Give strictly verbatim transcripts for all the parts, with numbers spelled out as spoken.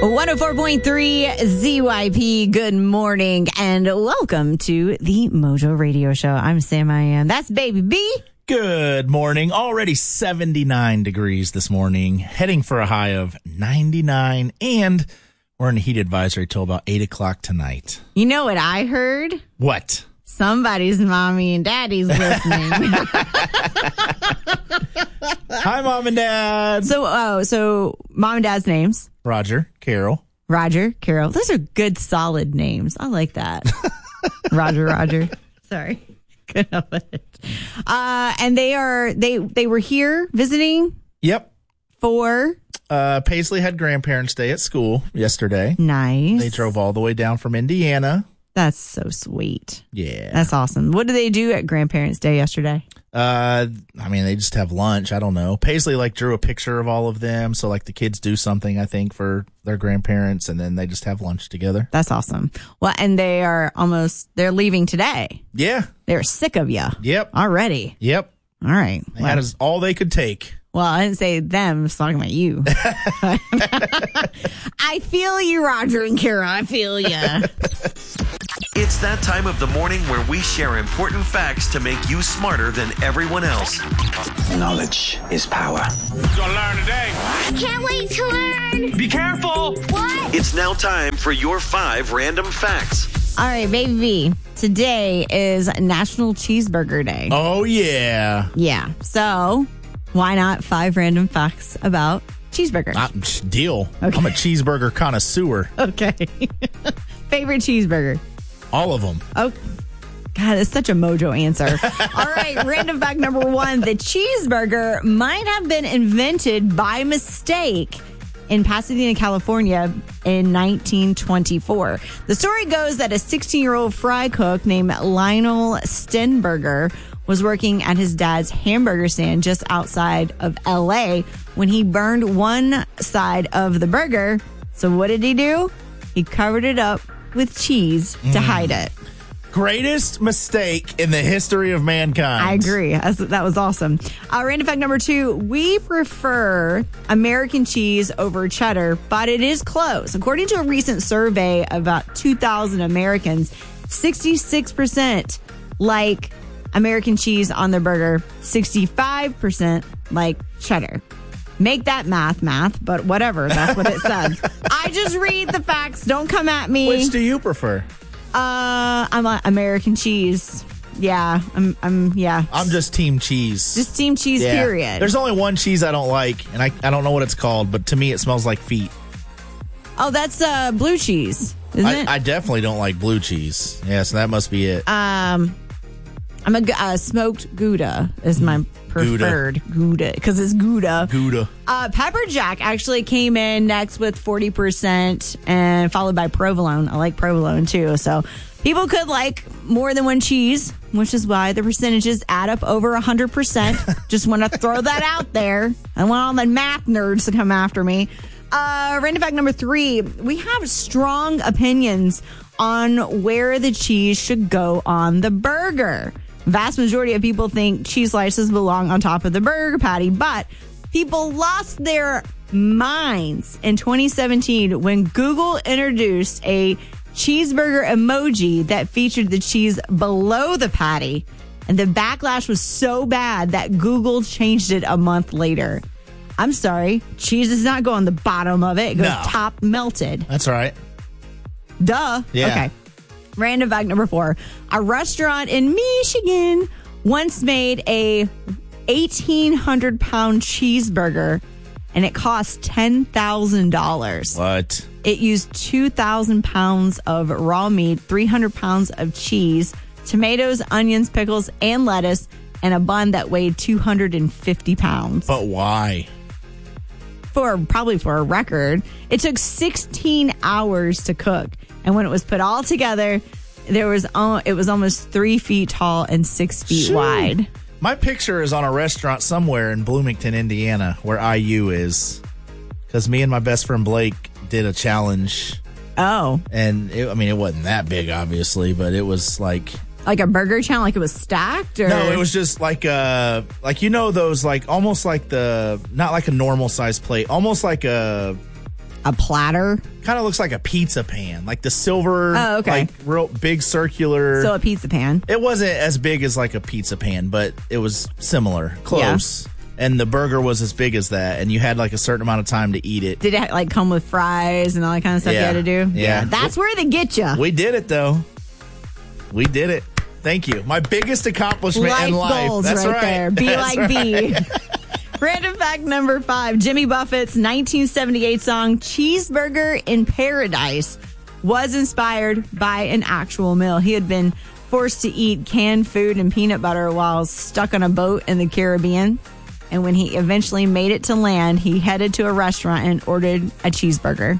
one oh four point three Z Y P. Good morning and welcome to the Mojo Radio Show. I'm Sam I Am. That's Baby B. Good morning. Already seventy-nine degrees this morning, heading for a high of ninety-nine, and we're in a heat advisory till about eight o'clock tonight. You know what I heard? What? Somebody's mommy and daddy's listening. Hi, Mom and Dad. So, oh, so mom and dad's names? Roger, Carol. Roger, Carol. Those are good, solid names. I like that. Roger, Roger. Sorry. Couldn't help it. Uh, and they are, they, they were here visiting? Yep. For? Uh, Paisley had grandparents' day at school yesterday. Nice. They drove all the way down from Indiana. That's so sweet. Yeah. That's awesome. What did they do at Grandparents' Day yesterday? Uh, I mean, they just have lunch. I don't know. Paisley, like, drew a picture of all of them. So, like, the kids do something, I think, for their grandparents, and then they just have lunch together. That's awesome. Well, and they are almost, they're leaving today. Yeah. They're sick of you. Yep. Already. Yep. All right. Well, that is all they could take. Well, I didn't say them. I was talking about you. I feel you, Roger and Kara. I feel you. It's that time of the morning where we share important facts to make you smarter than everyone else. Knowledge is power. You're gonna learn today. I can't wait to learn. Be careful. What? It's now time for your five random facts. All right, baby V. Today is National Cheeseburger Day. Oh, yeah. Yeah. So why not five random facts about cheeseburgers? Uh, deal. Okay. I'm a cheeseburger connoisseur. Okay. Favorite cheeseburger? All of them. Oh, God, it's such a Mojo answer. All right, random fact number one. The cheeseburger might have been invented by mistake in Pasadena, California in nineteen twenty-four. The story goes that a sixteen-year-old fry cook named Lionel Stenberger was working at his dad's hamburger stand just outside of L A when he burned one side of the burger. So what did he do? He covered it up with cheese to Mm. hide it. Greatest mistake in the history of mankind. I agree. That's, that was awesome. Uh, random fact number two. We prefer American cheese over cheddar, but it is close. According to a recent survey of about two thousand Americans, sixty-six percent like American cheese on their burger, sixty-five percent like cheddar. Make that math, math, but whatever. That's what it said. I just read the facts. Don't come at me. Which do you prefer? Uh, I'm a American cheese. Yeah, I'm. I'm. Yeah. I'm just team cheese. Just team cheese. Yeah. Period. There's only one cheese I don't like, and I, I don't know what it's called, but to me it smells like feet. Oh, that's uh blue cheese, isn't I, it? I definitely don't like blue cheese. Yeah, so that must be it. um, I'm a g- uh, smoked Gouda is my preferred Gouda because it's Gouda. Gouda. Uh, Pepper Jack actually came in next with forty percent and followed by provolone. I like provolone too. So people could like more than one cheese, which is why the percentages add up over one hundred percent. Just want to throw that out there. I want all the math nerds to come after me. Uh, random fact number three. We have strong opinions on where the cheese should go on the burger. Vast majority of people think cheese slices belong on top of the burger patty, but people lost their minds in twenty seventeen when Google introduced a cheeseburger emoji that featured the cheese below the patty. And the backlash was so bad that Google changed it a month later. I'm sorry, cheese does not go on the bottom of it. It goes No. top melted. That's right. Duh. Yeah. Okay. Random fact number four. A restaurant in Michigan once made a eighteen hundred pound cheeseburger and it cost ten thousand dollars. What? It used two thousand pounds of raw meat, three hundred pounds of cheese, tomatoes, onions, pickles, and lettuce, and a bun that weighed two hundred fifty pounds. But why? For probably for a record, it took sixteen hours to cook. And when it was put all together, there was uh, it was almost three feet tall and six feet Shoo. wide. My picture is on a restaurant somewhere in Bloomington, Indiana, where I U is. Because me and my best friend Blake did a challenge. Oh. And, it, I mean, it wasn't that big, obviously, but it was like... Like a burger challenge? Like it was stacked? Or? No, it was just like, uh, like you know those, like, almost like the... Not like a normal size plate. Almost like a... a platter. Kind of looks like a pizza pan, like the silver, Oh, okay. like real big circular. So a pizza pan. It wasn't as big as like a pizza pan, but it was similar, close. And the burger was as big as that, and you had like a certain amount of time to eat it. Did it like come with fries and all that kind of stuff Yeah. you had to do? Yeah. That's where they get you. We did it though. We did it. Thank you. My biggest accomplishment Life in life. goals That's right, right there. Be That's like right. B. Random fact number five. Jimmy Buffett's nineteen seventy-eight song Cheeseburger in Paradise was inspired by an actual meal. He had been forced to eat canned food and peanut butter while stuck on a boat in the Caribbean. And when he eventually made it to land, he headed to a restaurant and ordered a cheeseburger.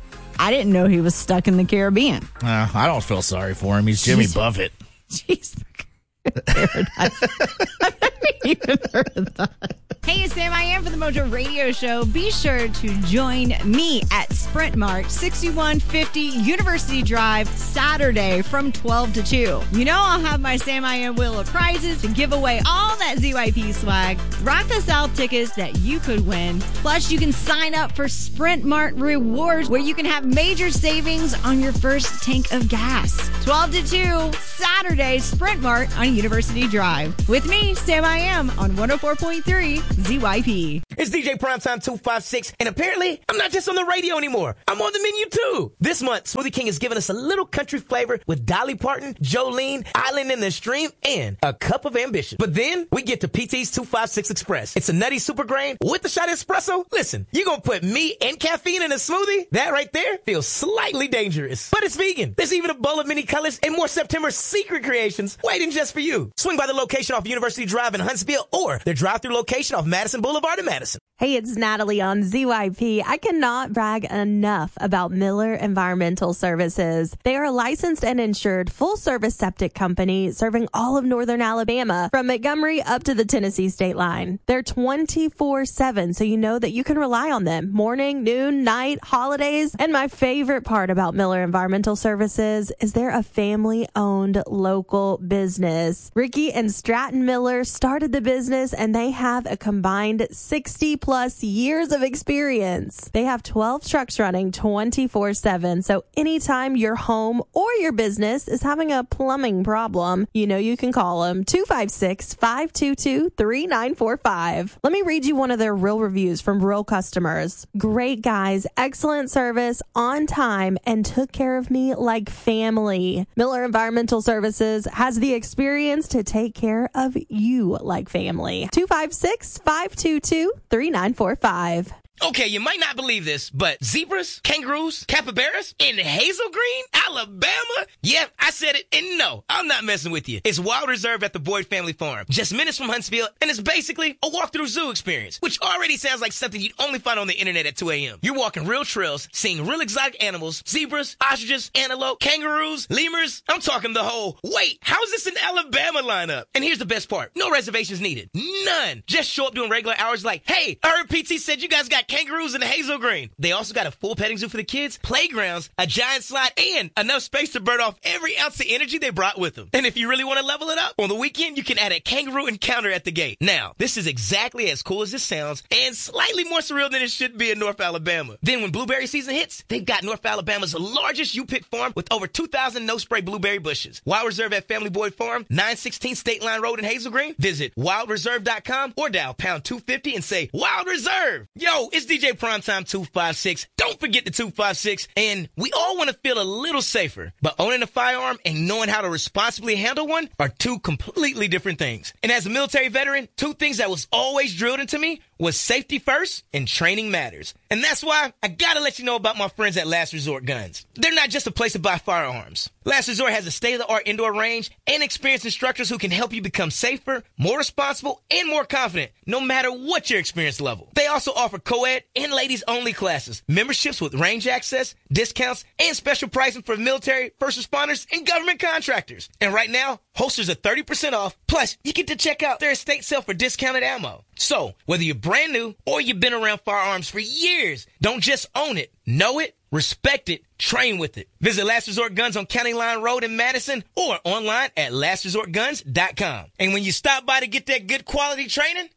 I didn't know he was stuck in the Caribbean. Uh, I don't feel sorry for him. He's Jimmy Jeez. Buffett. Cheeseburger in Paradise. I've never even heard of that. Hey, it's Sam I Am for the Mojo Radio Show. Be sure to join me at Sprint Mart, sixty-one fifty University Drive, Saturday from twelve to two. You know I'll have my Sam I Am wheel of prizes to give away all that Z Y P swag, Rock the South tickets that you could win. Plus, you can sign up for Sprint Mart Rewards, where you can have major savings on your first tank of gas. twelve to two, Saturday, Sprint Mart on University Drive. With me, Sam I Am on one oh four point three Z Y P. It's D J Primetime two five six, and apparently, I'm not just on the radio anymore. I'm on the menu, too. This month, Smoothie King is giving us a little country flavor with Dolly Parton, Jolene, Island in the Stream, and a cup of ambition. But then, we get to P T's two five six Express. It's a nutty super grain with a shot of espresso. Listen, you're gonna put me and caffeine in a smoothie? That right there feels slightly dangerous. But it's vegan. There's even a bowl of mini colors and more September secret creations waiting just for you. Swing by the location off University Drive in Huntsville or their drive-through location off Madison Boulevard in Madison. Hey, it's Natalie on Z Y P. I cannot brag enough about Miller Environmental Services. They are a licensed and insured full-service septic company serving all of northern Alabama, from Montgomery up to the Tennessee state line. They're twenty-four seven, so you know that you can rely on them morning, noon, night, holidays. And my favorite part about Miller Environmental Services is they're a family-owned local business. Ricky and Stratton Miller started the business, and they have a combined sixty plus years of experience. They have twelve trucks running twenty-four seven. So anytime your home or your business is having a plumbing problem, you know you can call them two five six, five two two, three nine four five. Let me read you one of their real reviews from real customers. Great guys, excellent service, on time, and took care of me like family. Miller Environmental Services has the experience to take care of you like family. two five six, five two two, three nine four five. Okay, you might not believe this, but zebras, kangaroos, capybaras in Hazel Green, Alabama? Yep, I said it, and no, I'm not messing with you. It's Wild Reserve at the Boyd Family Farm, just minutes from Huntsville, and it's basically a walk-through zoo experience, which already sounds like something you'd only find on the internet at two a.m. You're walking real trails, seeing real exotic animals, zebras, ostriches, antelope, kangaroos, lemurs. I'm talking the whole, wait, how is this an Alabama lineup? And here's the best part, no reservations needed, none. Just show up during regular hours like, hey, I heard P T said you guys got kangaroos in the Hazel Green. They also got a full petting zoo for the kids, playgrounds, a giant slide, and enough space to burn off every ounce of energy they brought with them. And if you really want to level it up, on the weekend, you can add a kangaroo encounter at the gate. Now, this is exactly as cool as this sounds and slightly more surreal than it should be in North Alabama. Then when blueberry season hits, they've got North Alabama's largest U-Pick farm with over two thousand no-spray blueberry bushes. Wild Reserve at Family Boyd Farm, nine sixteen State Line Road in Hazel Green. Visit wild reserve dot com or dial pound two fifty and say, Wild Reserve. Yo, it's D J Primetime two five six. Don't forget the two five six. And we all want to feel a little safer, but owning a firearm and knowing how to responsibly handle one are two completely different things. And as a military veteran, two things that was always drilled into me was safety first and training matters. And that's why I gotta let you know about my friends at Last Resort Guns. They're not just a place to buy firearms. Last Resort has a state-of-the-art indoor range and experienced instructors who can help you become safer, more responsible, and more confident, no matter what your experience level. They also offer co-ed and ladies-only classes, memberships with range access, discounts, and special pricing for military, first responders, and government contractors. And right now, holsters are thirty percent off, plus you get to check out their estate sale for discounted ammo. So, whether you're brand new or you've been around firearms for years, don't just own it, know it, respect it, train with it. Visit Last Resort Guns on County Line Road in Madison or online at last resort guns dot com. And when you stop by to get that good quality training,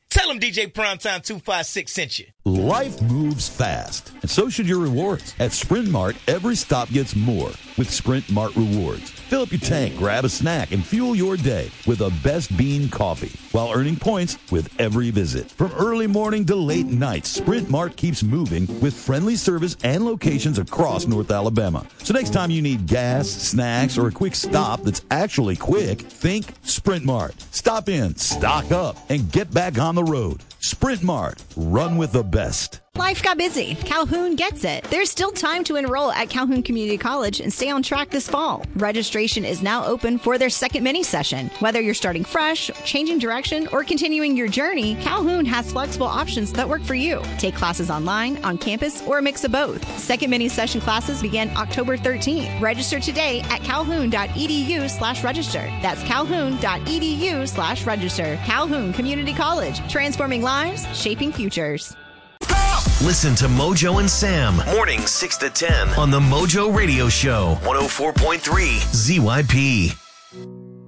Tell them D J Primetime two five six sent you. Life moves fast, and so should your rewards. At Sprint Mart, every stop gets more with Sprint Mart Rewards. Fill up your tank, grab a snack, and fuel your day with a best bean coffee while earning points with every visit. From early morning to late night, Sprint Mart keeps moving with friendly service and locations across North Alabama. So next time you need gas, snacks, or a quick stop that's actually quick, think Sprint Mart. Stop in, stock up, and get back on the road. Sprint Mart. Run with the best. Life got busy. Calhoun gets it. There's still time to enroll at Calhoun Community College and stay on track this fall. Registration is now open for their second mini session. Whether you're starting fresh, changing direction, or continuing your journey, Calhoun has flexible options that work for you. Take classes online, on campus, or a mix of both. Second mini session classes begin October thirteenth. Register today at calhoun.edu slash register. That's calhoun.edu slash register. Calhoun Community College. Transforming lives, shaping futures. Listen to Mojo and Sam, mornings six to ten on the Mojo Radio Show, one oh four point three Z Y P.